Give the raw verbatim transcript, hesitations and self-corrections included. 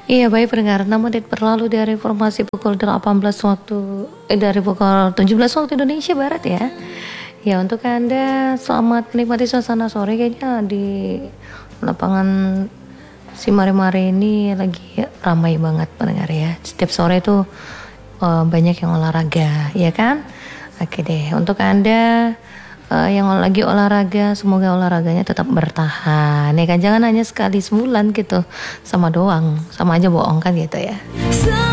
Iya baik pendengar, enam menit berlalu dari informasi pukul delapan belas waktu eh, dari pukul tujuh belas waktu Indonesia Barat ya. Ya untuk Anda selamat menikmati suasana sore kayaknya di lapangan si Mare-Mare ini lagi ramai banget pendengar ya. Setiap sore itu uh, banyak yang olahraga, ya kan? Oke deh, untuk Anda uh, yang lagi olahraga, semoga olahraganya tetap bertahan. Ya kan, jangan hanya sekali sebulan gitu, sama doang, sama aja bohong kan gitu ya.